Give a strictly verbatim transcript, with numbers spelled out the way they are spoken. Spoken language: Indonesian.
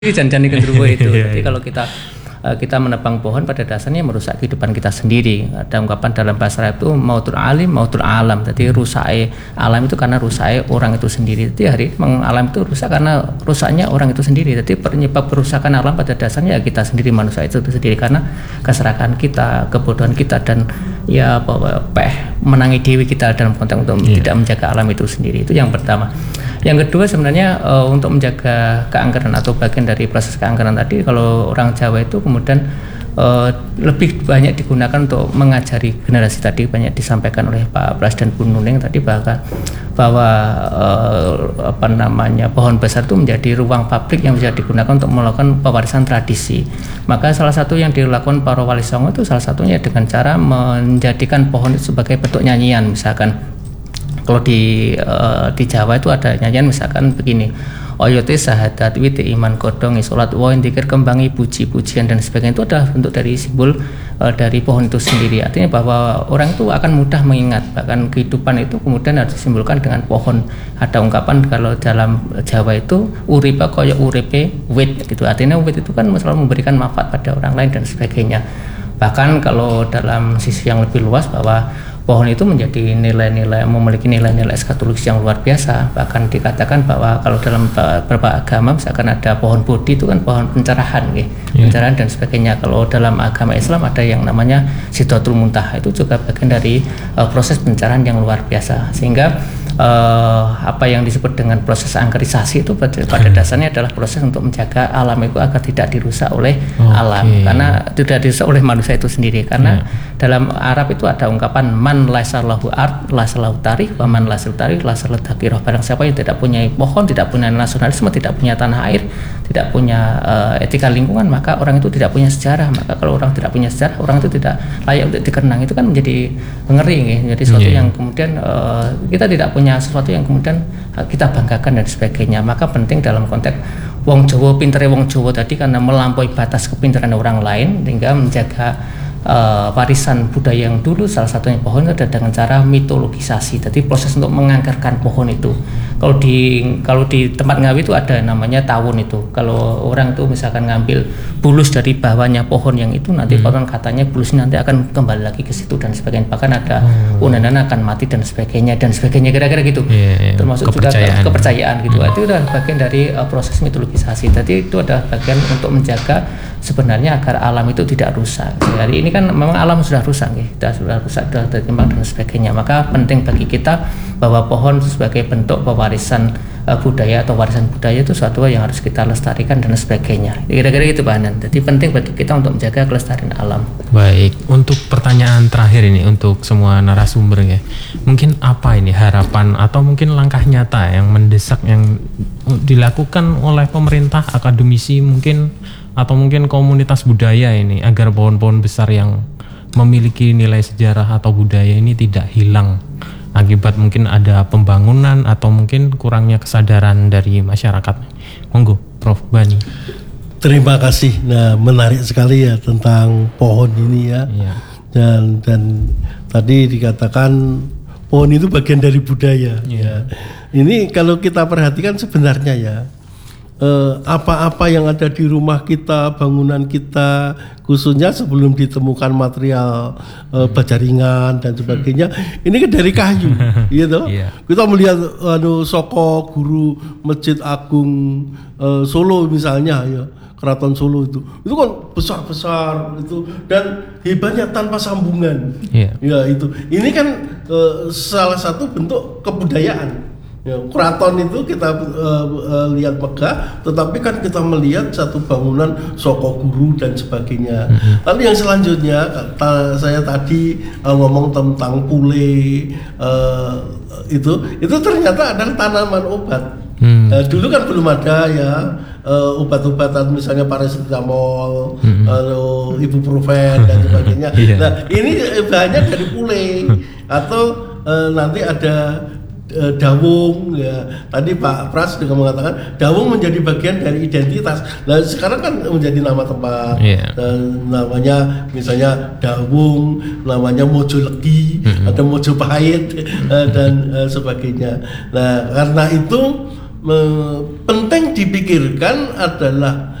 Jangan-jangan gendruwo itu. Jadi kalau kita kita menebang pohon pada dasarnya merusak kehidupan kita sendiri. Ada ungkapan dalam bahasa Arab itu mautul alim mautul alam. Jadi rusaknya alam itu karena rusaknya orang itu sendiri. Jadi hari alam itu rusak karena rusaknya orang itu sendiri. Jadi penyebab kerusakan alam pada dasarnya kita sendiri, manusia itu sendiri, karena keserakahan kita, kebodohan kita, dan ya bahwa peh menangi dewi kita dalam konteks untuk yeah. tidak menjaga alam itu sendiri. Itu yang pertama. Yang kedua sebenarnya uh, untuk menjaga keangkeran atau bagian dari proses keangkeran tadi, kalau orang Jawa itu kemudian uh, lebih banyak digunakan untuk mengajari generasi tadi, banyak disampaikan oleh Pak Pras dan Bu Nuning tadi bahkan bahwa uh, apa namanya pohon besar itu menjadi ruang publik yang bisa digunakan untuk melakukan pewarisan tradisi. Maka salah satu yang dilakukan para wali songo itu salah satunya dengan cara menjadikan pohon itu sebagai bentuk nyanyian. Misalkan kalau di uh, di Jawa itu ada nyanyian misalkan begini, oyote sahadat wite iman kodong isolat wain dikir kembangi puji-pujian dan sebagainya. Itu adalah bentuk dari simbol uh, dari pohon itu sendiri. Artinya bahwa orang itu akan mudah mengingat, bahkan kehidupan itu kemudian harus disimbolkan dengan pohon. Ada ungkapan kalau dalam Jawa itu uripa koyo uripe wit gitu. Artinya wit itu kan selalu memberikan manfaat pada orang lain dan sebagainya. Bahkan kalau dalam sisi yang lebih luas bahwa pohon itu menjadi nilai-nilai, memiliki nilai-nilai eskatologis yang luar biasa. Bahkan dikatakan bahwa kalau dalam beberapa agama misalkan ada pohon bodhi itu kan pohon pencerahan, gitu. Yeah. pencerahan dan sebagainya. Kalau dalam agama Islam ada yang namanya Sidratul Muntaha, itu juga bagian dari uh, proses pencerahan yang luar biasa. Sehingga uh, apa yang disebut dengan proses angkerisasi itu pada, pada dasarnya adalah proses untuk menjaga alam itu agar tidak dirusak oleh okay. alam, karena tidak dirusak oleh manusia itu sendiri. Karena yeah. dalam Arab itu ada ungkapan man laisalahu art laisalahu tarikh wa man laisalahu tarikh laisalahu dzakirah. Barang siapa yang tidak punya pohon, tidak punya nasionalisme, tidak punya tanah air, tidak punya uh, etika lingkungan, maka orang itu tidak punya sejarah. Maka kalau orang tidak punya sejarah, orang itu tidak layak untuk dikenang. Itu kan menjadi ngeri, gitu. Jadi sesuatu yeah. yang kemudian uh, kita tidak punya sesuatu yang kemudian uh, kita banggakan dan sebagainya. Maka penting dalam konteks wong Jawa, pintere wong Jawa tadi karena melampaui batas kepintaran orang lain hingga menjaga Uh, warisan budaya yang dulu, salah satunya pohon itu ada dengan cara mitologisasi. Jadi proses untuk mengangkarkan pohon itu. Kalau di kalau di tempat Ngawi itu ada namanya tawun itu. Kalau orang itu misalkan ngambil bulus dari bawahnya pohon yang itu, nanti hmm. konon katanya bulusnya nanti akan kembali lagi ke situ dan sebagainya. Bahkan ada oh. unanan akan mati dan sebagainya dan sebagainya, kira-kira gitu. Yeah, yeah. Termasuk juga kepercayaan gitu. Hmm. Itu adalah bagian dari uh, proses mitologisasi. Jadi itu adalah bagian untuk menjaga sebenarnya agar alam itu tidak rusak. Jadi ini kan memang alam sudah rusak, kita sudah rusak, sudah tertimbang dan sebagainya. Maka penting bagi kita bahwa pohon sebagai bentuk pewarisan uh, budaya atau warisan budaya itu suatu yang harus kita lestarikan dan sebagainya. Kira-kira gitu Pak Hanan. Jadi penting bagi kita untuk menjaga kelestarian alam. Baik, untuk pertanyaan terakhir ini untuk semua narasumber ya. Mungkin apa ini harapan atau mungkin langkah nyata yang mendesak yang dilakukan oleh pemerintah, akademisi mungkin atau mungkin komunitas budaya ini agar pohon-pohon besar yang memiliki nilai sejarah atau budaya ini tidak hilang akibat mungkin ada pembangunan atau mungkin kurangnya kesadaran dari masyarakat. Monggo Prof Bani. Terima kasih. Nah, menarik sekali ya tentang pohon ini ya. Ya. Dan dan tadi dikatakan pohon itu bagian dari budaya ya. Ya. Ini kalau kita perhatikan sebenarnya ya, Uh, apa-apa yang ada di rumah kita, bangunan kita, khususnya sebelum ditemukan material uh, baja ringan dan sebagainya, ini kan dari kayu, gitu. Yeah. Kita melihat anu Soko Guru Masjid Agung uh, Solo misalnya ya, Keraton Solo itu, itu kan besar-besar itu dan hebatnya tanpa sambungan, yeah. ya itu. Ini kan uh, salah satu bentuk kebudayaan. Ya, keraton itu kita uh, uh, lihat megah, tetapi kan kita melihat satu bangunan Soko Guru dan sebagainya. Mm-hmm. Lalu yang selanjutnya, ta- saya tadi uh, ngomong tentang pule, uh, itu, itu ternyata adalah tanaman obat. Mm. Uh, dulu kan belum ada ya uh, obat-obatan misalnya paracetamol, mm-hmm. uh, ibuprofen dan sebagainya. Yeah. Nah ini bahannya dari pule atau uh, nanti ada Uh, dawung ya. Tadi Pak Pras juga mengatakan dawung menjadi bagian dari identitas. Nah sekarang kan menjadi nama tempat, yeah. Dan namanya misalnya dawung, namanya Mojolegi, mm-hmm. atau Mojopahit uh, dan uh, sebagainya. Nah karena itu me, penting dipikirkan adalah